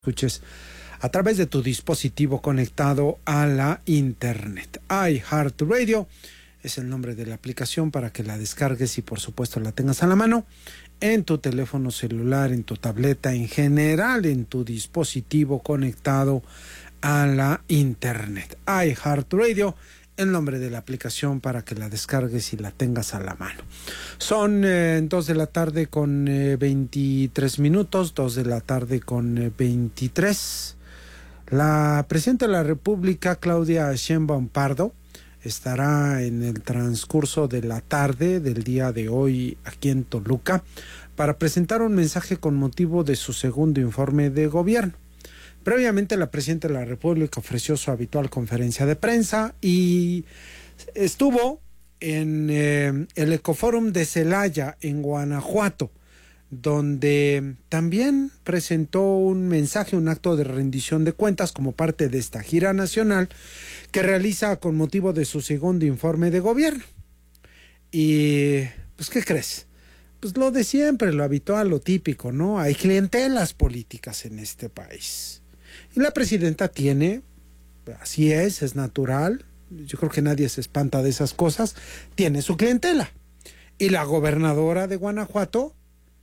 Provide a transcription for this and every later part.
Escuches a través de tu dispositivo conectado a la internet. iHeartRadio es el nombre de la aplicación para que la descargues y por supuesto la tengas a la mano en tu teléfono celular, en tu tableta, en general en tu dispositivo conectado a la internet. iHeartRadio, el nombre de la aplicación para que la descargues y la tengas a la mano. Son 2 de la tarde con 23 minutos, 2 de la tarde con 23. La presidenta de la República, Claudia Sheinbaum Pardo, estará en el transcurso de la tarde del día de hoy aquí en Toluca para presentar un mensaje con motivo de su segundo informe de gobierno. Previamente, la presidenta de la República ofreció su habitual conferencia de prensa y estuvo en el Ecoforum de Celaya, en Guanajuato, donde también presentó un mensaje, un acto de rendición de cuentas como parte de esta gira nacional que realiza con motivo de su segundo informe de gobierno. Y, pues, ¿qué crees? Pues lo de siempre, lo habitual, lo típico, ¿no? Hay clientelas políticas en este país. Y la presidenta tiene, así es natural, yo creo que nadie se espanta de esas cosas, tiene su clientela. Y la gobernadora de Guanajuato,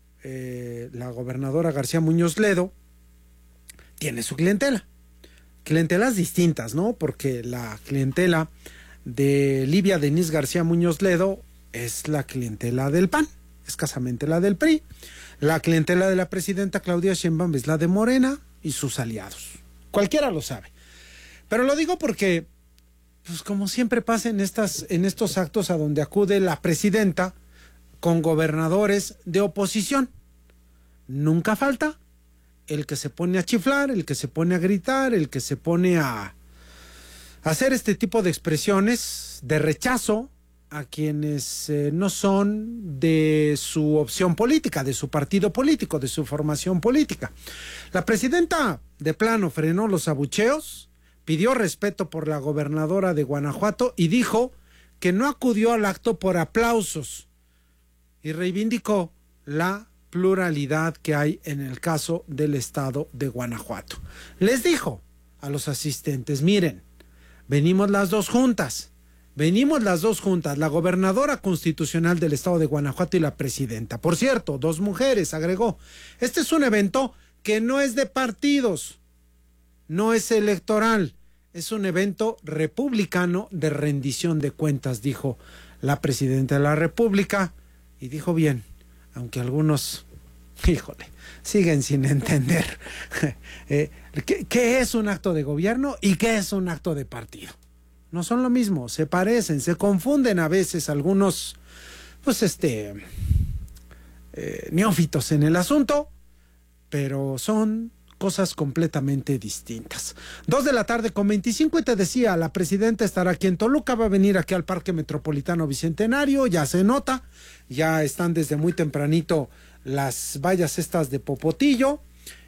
la gobernadora García Muñoz Ledo, tiene su clientela. Clientelas distintas, ¿no? Porque la clientela de Livia Denise García Muñoz Ledo es la clientela del PAN, escasamente la del PRI. La clientela de la presidenta Claudia Sheinbaum es la de Morena y sus aliados. Cualquiera lo sabe. Pero lo digo porque, pues como siempre pasa en estos actos a donde acude la presidenta con gobernadores de oposición, nunca falta el que se pone a chiflar, el que se pone a gritar, el que se pone a hacer este tipo de expresiones de rechazo a quienes no son de su opción política, de su partido político, de su formación política. La presidenta de plano frenó los abucheos, pidió respeto por la gobernadora de Guanajuato y dijo que no acudió al acto por aplausos y reivindicó la pluralidad que hay en el caso del estado de Guanajuato. Les dijo a los asistentes, miren, venimos las dos juntas, la gobernadora constitucional del estado de Guanajuato y la presidenta. Por cierto, 2 mujeres, agregó. Este es un evento que no es de partidos, no es electoral, es un evento republicano de rendición de cuentas, dijo la presidenta de la República, y dijo bien, aunque algunos, híjole, siguen sin entender qué es un acto de gobierno y qué es un acto de partido. No son lo mismo, se parecen, se confunden a veces algunos, pues neófitos en el asunto, pero son cosas completamente distintas. 2 de la tarde con 25 y te decía, la presidenta estará aquí en Toluca, va a venir aquí al Parque Metropolitano Bicentenario, ya se nota, ya están desde muy tempranito las vallas estas de popotillo,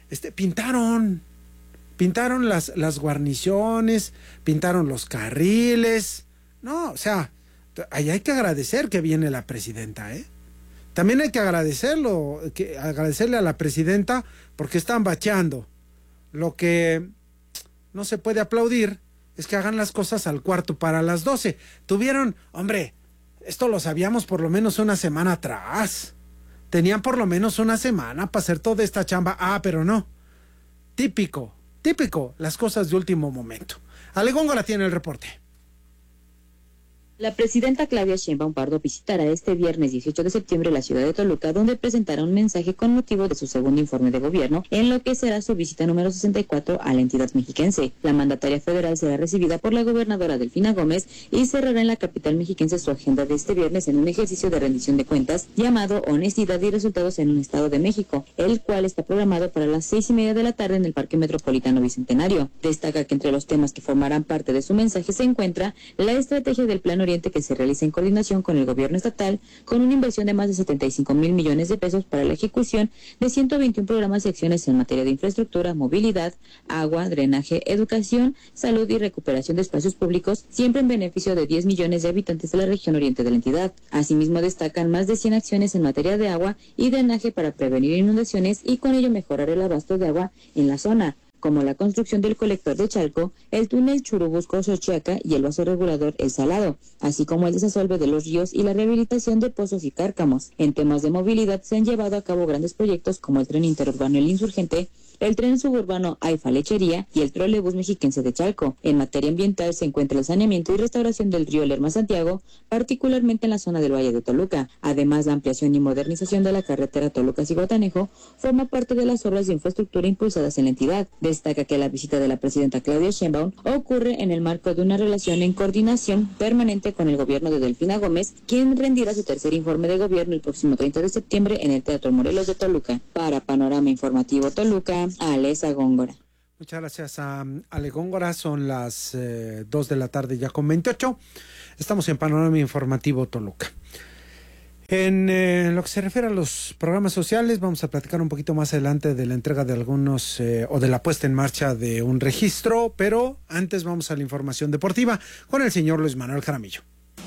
pintaron las guarniciones, pintaron los carriles. No, o sea, ahí hay que agradecer que viene la presidenta, ¿eh? También hay que agradecerle a la presidenta porque están bacheando. Lo que no se puede aplaudir es que hagan las cosas al cuarto para las 12. Hombre, esto lo sabíamos por lo menos una semana atrás. Tenían por lo menos una semana para hacer toda esta chamba. Pero no. Típico, las cosas de último momento. Ale Góngora tiene el reporte. La presidenta Claudia Sheinbaum Pardo visitará este viernes 18 de septiembre la ciudad de Toluca, donde presentará un mensaje con motivo de su segundo informe de gobierno, en lo que será su visita número 64 a la entidad mexiquense. La mandataria federal será recibida por la gobernadora Delfina Gómez y cerrará en la capital mexiquense su agenda de este viernes en un ejercicio de rendición de cuentas llamado Honestidad y Resultados en un Estado de México, el cual está programado para las 6:30 de la tarde en el Parque Metropolitano Bicentenario. Destaca que entre los temas que formarán parte de su mensaje se encuentra la estrategia del Plan Oriente que se realiza en coordinación con el gobierno estatal, con una inversión de más de 75,000 millones de pesos para la ejecución de 121 programas y acciones en materia de infraestructura, movilidad, agua, drenaje, educación, salud y recuperación de espacios públicos, siempre en beneficio de 10 millones de habitantes de la región oriente de la entidad. Asimismo, destacan más de 100 acciones en materia de agua y drenaje para prevenir inundaciones y con ello mejorar el abasto de agua en la zona, como la construcción del colector de Chalco, el túnel Churubusco-Xochiaca y el vaso regulador El Salado, así como el desasolve de los ríos y la rehabilitación de pozos y cárcamos. En temas de movilidad se han llevado a cabo grandes proyectos como el tren interurbano El Insurgente, el tren suburbano Aifa-Lechería y el trolebús mexiquense de Chalco. En materia ambiental se encuentra el saneamiento y restauración del río Lerma-Santiago, particularmente en la zona del Valle de Toluca. Además, la ampliación y modernización de la carretera Toluca-Zihuatanejo forma parte de las obras de infraestructura impulsadas en la entidad. Destaca que la visita de la presidenta Claudia Sheinbaum ocurre en el marco de una relación en coordinación permanente con el gobierno de Delfina Gómez, quien rendirá su tercer informe de gobierno el próximo 30 de septiembre en el Teatro Morelos de Toluca. Para Panorama Informativo Toluca, Alesa Góngora. Muchas gracias a Ale Góngora. Son las 2 de la tarde ya con 28. Estamos en Panorama Informativo Toluca. En lo que se refiere a los programas sociales, vamos a platicar un poquito más adelante de la entrega de algunos o de la puesta en marcha de un registro, pero antes vamos a la información deportiva con el señor Luis Manuel Jaramillo.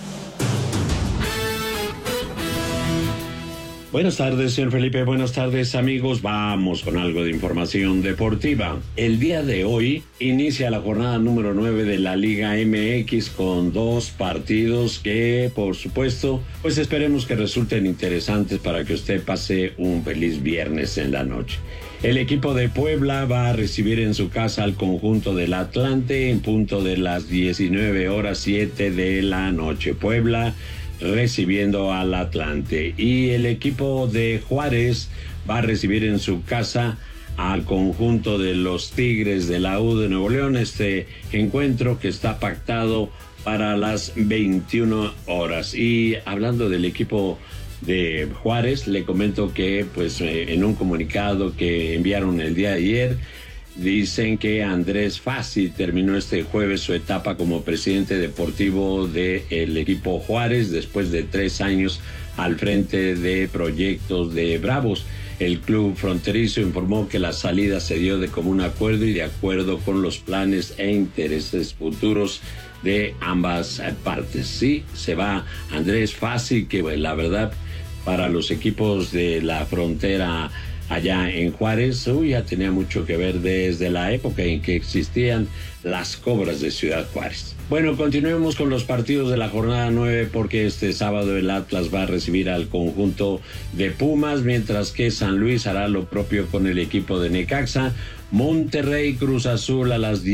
Buenas tardes, señor Felipe. Buenas tardes, amigos. Vamos con algo de información deportiva. El día de hoy inicia la jornada número 9 de la Liga MX con 2 partidos que, por supuesto, pues esperemos que resulten interesantes para que usted pase un feliz viernes en la noche. El equipo de Puebla va a recibir en su casa al conjunto del Atlante en punto de las 19:07 de la noche. Puebla recibiendo al Atlante. Y el equipo de Juárez va a recibir en su casa al conjunto de los Tigres de la U de Nuevo León. Este encuentro que está pactado para las 21 horas. Y hablando del equipo de Juárez, le comento que pues en un comunicado que enviaron el día de ayer, dicen que Andrés Fassi terminó este jueves su etapa como presidente deportivo del equipo Juárez después de 3 años al frente de Proyectos de Bravos. El club fronterizo informó que la salida se dio de común acuerdo y de acuerdo con los planes e intereses futuros de ambas partes. Sí, se va Andrés Fassi, que pues, la verdad para los equipos de la frontera allá en Juárez, ya tenía mucho que ver desde la época en que existían las Cobras de Ciudad Juárez. Bueno, continuemos con los partidos de la jornada 9 porque este sábado el Atlas va a recibir al conjunto de Pumas, mientras que San Luis hará lo propio con el equipo de Necaxa. Monterrey Cruz Azul a las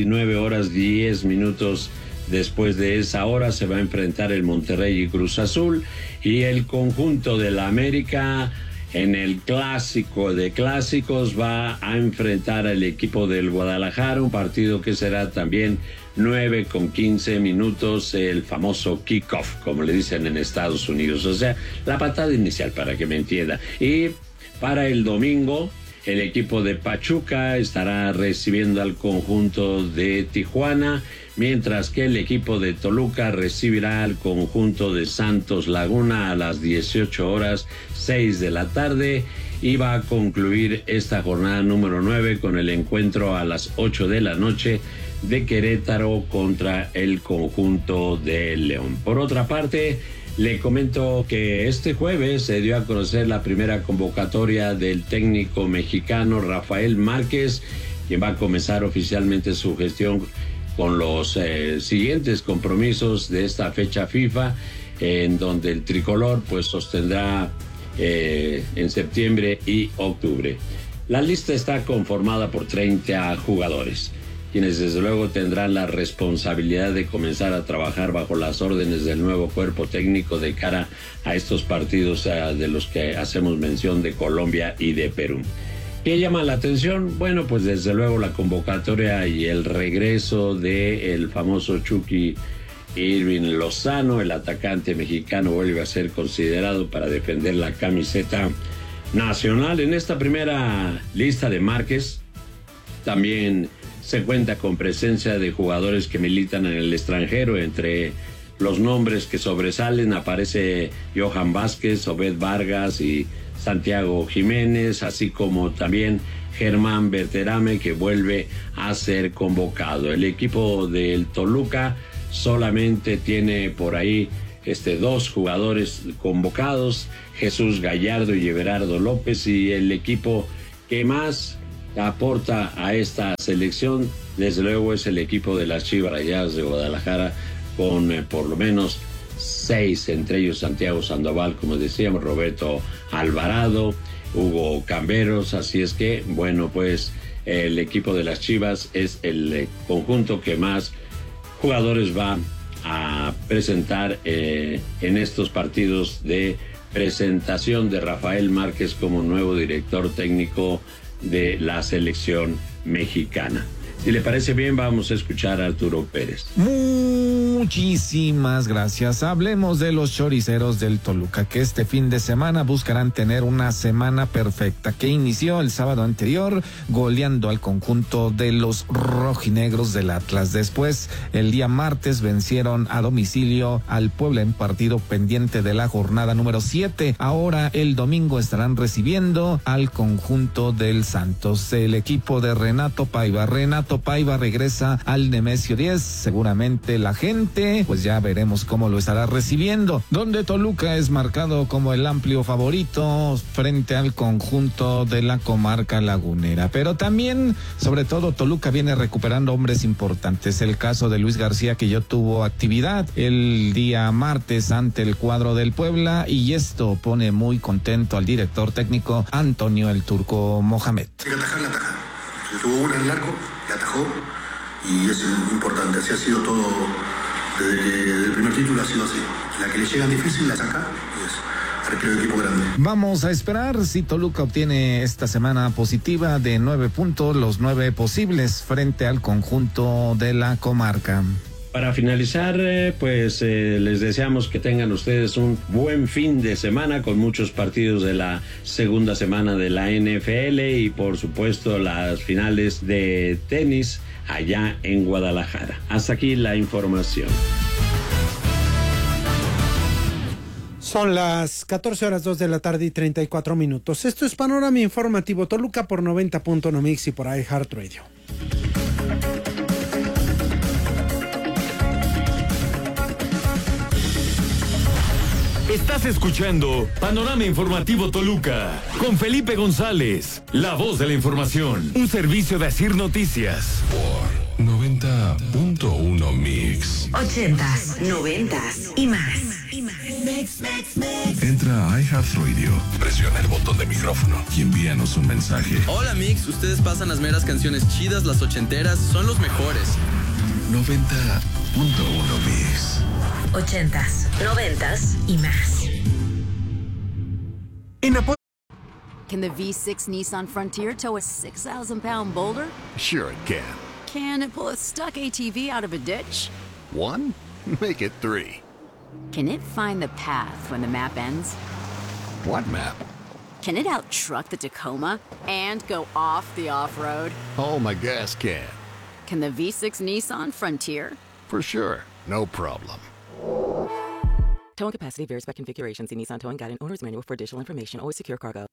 19:10. Después de esa hora se va a enfrentar el Monterrey y Cruz Azul, y el conjunto de la América en el clásico de clásicos va a enfrentar al equipo del Guadalajara, un partido que será también 9:15, el famoso kickoff, como le dicen en Estados Unidos, o sea, la patada inicial, para que me entienda. Y para el domingo, el equipo de Pachuca estará recibiendo al conjunto de Tijuana, mientras que el equipo de Toluca recibirá al conjunto de Santos Laguna a las 18:06 de la tarde, y va a concluir esta jornada número 9 con el encuentro a las 8 de la noche de Querétaro contra el conjunto de León. Por otra parte, le comento que este jueves se dio a conocer la primera convocatoria del técnico mexicano Rafael Márquez, quien va a comenzar oficialmente su gestión con los siguientes compromisos de esta fecha FIFA, en donde el tricolor pues sostendrá en septiembre y octubre. La lista está conformada por 30 jugadores, quienes desde luego tendrán la responsabilidad de comenzar a trabajar bajo las órdenes del nuevo cuerpo técnico de cara a estos partidos de los que hacemos mención, de Colombia y de Perú. ¿Qué llama la atención? Bueno, pues desde luego la convocatoria y el regreso del famoso Chucky Irving Lozano. El atacante mexicano vuelve a ser considerado para defender la camiseta nacional. En esta primera lista de Márquez también se cuenta con presencia de jugadores que militan en el extranjero, entre los nombres que sobresalen. Aparece Johan Vázquez, Obed Vargas y Santiago Jiménez, así como también Germán Berterame, que vuelve a ser convocado. El equipo del Toluca solamente tiene por ahí dos jugadores convocados, Jesús Gallardo y Everardo López, y el equipo que más aporta a esta selección, desde luego, es el equipo de las Chivas Rayadas de Guadalajara, con por lo menos 6, entre ellos Santiago Sandoval, como decíamos, Roberto Alvarado, Hugo Camberos. Así es que, bueno, pues el equipo de las Chivas es el conjunto que más jugadores va a presentar en estos partidos de presentación de Rafael Márquez como nuevo director técnico de la selección mexicana. Si le parece bien, vamos a escuchar a Arturo Pérez. Muchísimas gracias. Hablemos de los choriceros del Toluca, que este fin de semana buscarán tener una semana perfecta, que inició el sábado anterior goleando al conjunto de los rojinegros del Atlas. Después, el día martes, vencieron a domicilio al Puebla en partido pendiente de la jornada número 7. Ahora, el domingo, estarán recibiendo al conjunto del Santos. El equipo de Renato Paiva regresa al Nemesio 10. Seguramente la gente, pues ya veremos cómo lo estará recibiendo. Donde Toluca es marcado como el amplio favorito frente al conjunto de la comarca lagunera. Pero también, sobre todo, Toluca viene recuperando hombres importantes. El caso de Luis García, que ya tuvo actividad el día martes ante el cuadro del Puebla, y esto pone muy contento al director técnico Antonio el Turco Mohamed. Hay que atajar, la ataja. Se tuvo una en el arco, la atajó, y es importante. Así ha sido todo desde el primer título, ha sido así. La que le llega difícil la saca y es arquero de equipo grande. Vamos a esperar si Toluca obtiene esta semana positiva de 9 puntos, los 9 posibles frente al conjunto de la comarca. Para finalizar, les deseamos que tengan ustedes un buen fin de semana con muchos partidos de la segunda semana de la NFL y, por supuesto, las finales de tenis allá en Guadalajara. Hasta aquí la información. Son las 14:02 de la tarde y 34 minutos. Esto es Panorama Informativo Toluca por 90.1 Mix y por iHeartRadio. Estás escuchando Panorama Informativo Toluca con Felipe González, la voz de la información, un servicio de Asir Noticias. Por 90.1 Mix. 80s, 90s y más. Entra a iHeartRadio, presiona el botón de micrófono y envíanos un mensaje. Hola Mix, ustedes pasan las meras canciones chidas, las ochenteras, son los mejores. 90.1 Mix. 80s, 90s y más. Can the V6 Nissan Frontier tow a 6,000-pound boulder? Sure it can. Can it pull a stuck ATV out of a ditch? 1? Make it 3. Can it find the path when the map ends? What map? Can it out-truck the Tacoma and go off the off-road? Oh, my gas can. Can the V6 Nissan Frontier? For sure. No problem. Towing capacity varies by configuration. See Nissan Towing Guide and Owner's Manual for additional information. Always secure cargo.